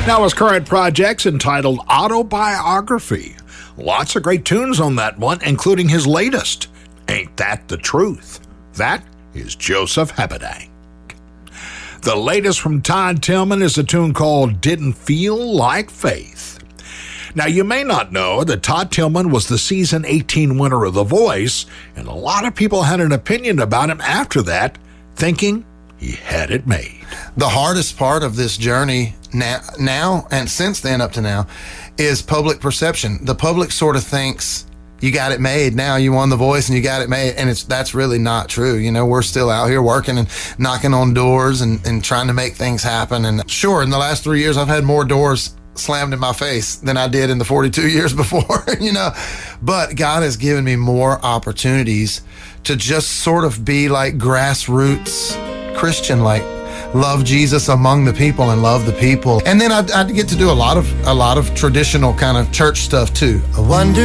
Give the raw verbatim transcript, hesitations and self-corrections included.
Now his current project's entitled Autobiography. Lots of great tunes on that one, including his latest, Ain't That the Truth? That is Joseph Habedank. The latest from Todd Tilghman is a tune called Didn't Feel Like Faith. Now, you may not know that Todd Tilghman was the season eighteen winner of The Voice, and a lot of people had an opinion about him after that, thinking he had it made. The hardest part of this journey now, now and since then up to now is public perception. The public sort of thinks you got it made now, you won The Voice and you got it made, and it's that's really not true. You know, we're still out here working and knocking on doors and, and trying to make things happen. And sure, in the last three years, I've had more doors slammed in my face than I did in the forty-two years before, you know, but God has given me more opportunities to just sort of be like grassroots Christian, like love Jesus among the people and love the people. And then I, I get to do a lot of a lot of traditional kind of church stuff too. I wonder